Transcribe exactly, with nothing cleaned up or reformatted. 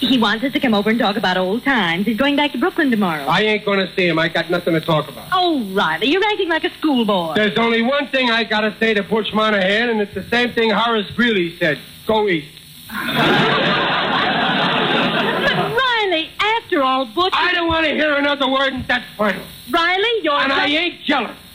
He wants us to come over and talk about old times. He's going back to Brooklyn tomorrow. I ain't going to see him. I got nothing to talk about. Oh, Riley, you're acting like a schoolboy. There's only one thing I got to say to Butch Monahan, and it's the same thing Horace Greeley said. Go eat. But, Riley, after all, Butch... I don't want to hear another word, and that's final. Riley, you're... And I ain't jealous.